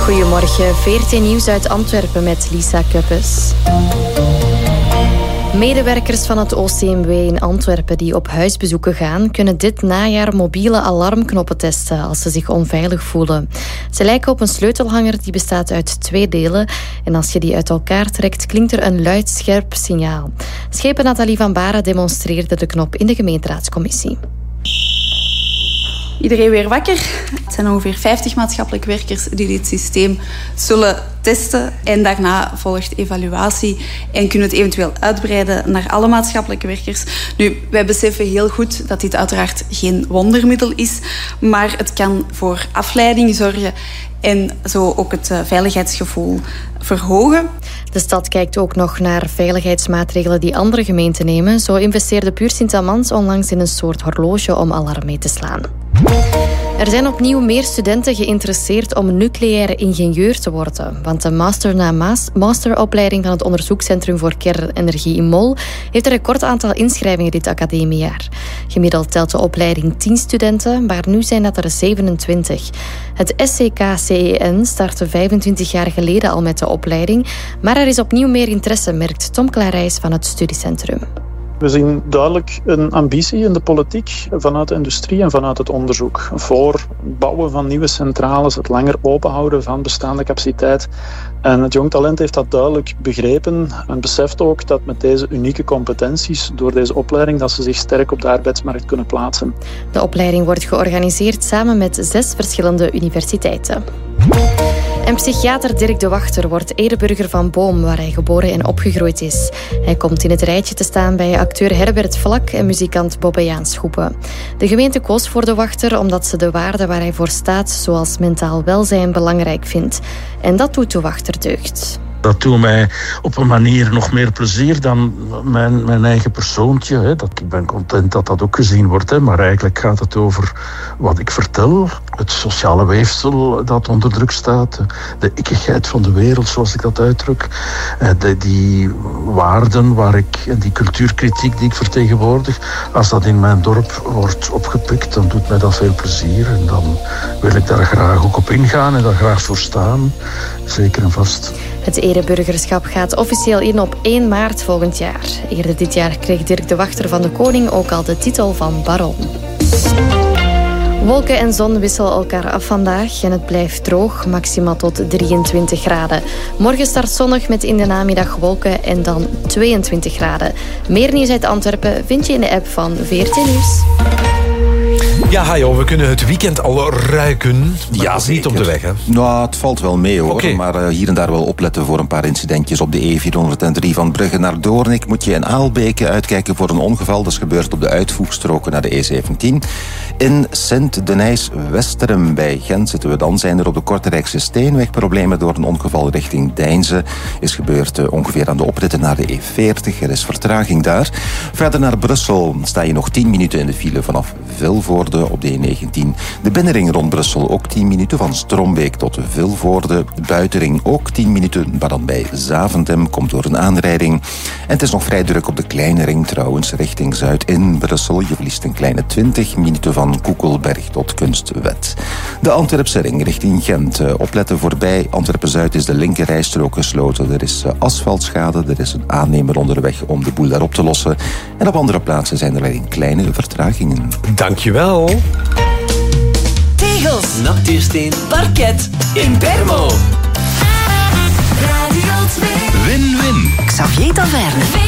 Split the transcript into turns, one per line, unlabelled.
Goedemorgen, VRT Nieuws uit Antwerpen met Lisa Kuppes. Medewerkers van het OCMW in Antwerpen die op huisbezoeken gaan, kunnen dit najaar mobiele alarmknoppen testen als ze zich onveilig voelen. Ze lijken op een sleutelhanger die bestaat uit 2 delen. En als je die uit elkaar trekt, klinkt er een luid, scherp signaal. Schepen Nathalie van Baren demonstreerde de knop in de gemeenteraadscommissie.
Iedereen weer wakker. Het zijn ongeveer 50 maatschappelijk werkers die dit systeem zullen testen. En daarna volgt evaluatie en kunnen het eventueel uitbreiden naar alle maatschappelijke werkers. Nu, wij beseffen heel goed dat dit uiteraard geen wondermiddel is, maar het kan voor afleiding zorgen en zo ook het veiligheidsgevoel verhogen.
De stad kijkt ook nog naar veiligheidsmaatregelen die andere gemeenten nemen. Zo investeerde Puur Sint-Amans onlangs in een soort horloge om alarm mee te slaan. Er zijn opnieuw meer studenten geïnteresseerd om nucleaire ingenieur te worden. Want de masteropleiding van het Onderzoekscentrum voor Kernenergie in Mol heeft een record aantal inschrijvingen dit academiejaar. Gemiddeld telt de opleiding 10 studenten, maar nu zijn dat er 27. Het SCK-CEN startte 25 jaar geleden al met de opleiding, maar er is opnieuw meer interesse, merkt Tom Klarijs van het studiecentrum.
We zien duidelijk een ambitie in de politiek vanuit de industrie en vanuit het onderzoek voor het bouwen van nieuwe centrales, het langer openhouden van bestaande capaciteit. En het jong talent heeft dat duidelijk begrepen en beseft ook dat met deze unieke competenties, door deze opleiding, dat ze zich sterk op de arbeidsmarkt kunnen plaatsen.
De opleiding wordt georganiseerd samen met 6 verschillende universiteiten. En psychiater Dirk de Wachter wordt ereburger van Boom, waar hij geboren en opgegroeid is. Hij komt in het rijtje te staan bij acteur Herbert Vlak en muzikant Bobbejaan Schoepen. De gemeente koos voor de Wachter omdat ze de waarden waar hij voor staat, zoals mentaal welzijn, belangrijk vindt. En dat doet de Wachter deugd.
Dat doet mij op een manier nog meer plezier dan mijn eigen persoontje. Hè. Ik ben content dat dat ook gezien wordt. Hè. Maar eigenlijk gaat het over wat ik vertel. Het sociale weefsel dat onder druk staat. De ikkigheid van de wereld, zoals ik dat uitdruk. Die waarden en die cultuurkritiek die ik vertegenwoordig. Als dat in mijn dorp wordt opgepikt, dan doet mij dat veel plezier. En dan wil ik daar graag ook op ingaan en daar graag voor staan. Zeker en vast.
Het ereburgerschap gaat officieel in op 1 maart volgend jaar. Eerder dit jaar kreeg Dirk de Wachter van de Koning ook al de titel van baron. Wolken en zon wisselen elkaar af vandaag en het blijft droog, maximaal tot 23 graden. Morgen start zonnig met in de namiddag wolken en dan 22 graden. Meer nieuws uit Antwerpen vind je in de app van VRT Nieuws.
Ja, Hajo, we kunnen het weekend al ruiken. Ja, niet op de weg, hè?
Nou, het valt wel mee, hoor.
Okay.
Maar hier en daar wel opletten voor een paar incidentjes. Op de E403 van Brugge naar Doornik moet je in Aalbeke uitkijken voor een ongeval. Dat is gebeurd op de uitvoegstroken naar de E17. In Sint-Denijs-Westerem bij Gent zitten we dan. Zijn er op de Korterijkse Steenweg problemen door een ongeval richting Deinze. Is gebeurd ongeveer aan de opritten naar de E40. Er is vertraging daar. Verder naar Brussel sta je nog 10 minuten in de file vanaf Vilvoorde op de E19. De binnenring rond Brussel ook 10 minuten van Strombeek tot Vilvoorde. De buitenring ook 10 minuten, maar dan bij Zaventem komt door een aanrijding. En het is nog vrij druk op de kleine ring trouwens, richting Zuid in Brussel. Je verliest een kleine 20 minuten van Koekelberg tot Kunstwet. De Antwerpse ring richting Gent. Opletten voorbij Antwerpen-Zuid is de linkerrijstrook gesloten. Er is asfaltschade, er is een aannemer onderweg om de boel daarop te lossen. En op andere plaatsen zijn er alleen kleine vertragingen.
Dankjewel.
Tegels, natuursteen, parket, Impermo. Radio 2.
Win-win.
Xavier Taverne.